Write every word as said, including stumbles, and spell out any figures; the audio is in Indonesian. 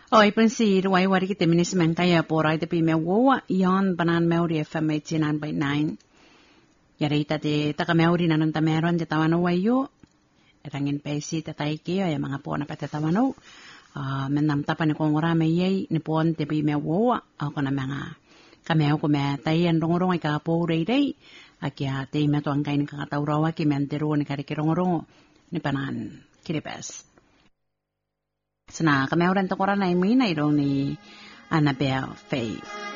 O ipun si ruai wari kita minis mengkaya pora ite pi me woa yon banan meuri F M eighty-nine point nine. Yari ita te taka meuri nanon ta meron te tawano wayo. Erangin pesi te taiki ya mga po na pete tawano. Uh, menam tapa ni kongora me yei ni pon te pi me woa ako na mga kameo ko me tayan rongorong ay kapo rei rei. Akia te me to ang kain kakataurawa ki me antero ni kariki rongorong ni panan kiripes. Sana kameo rin to kora na imi na iro ni Annabelle Faye.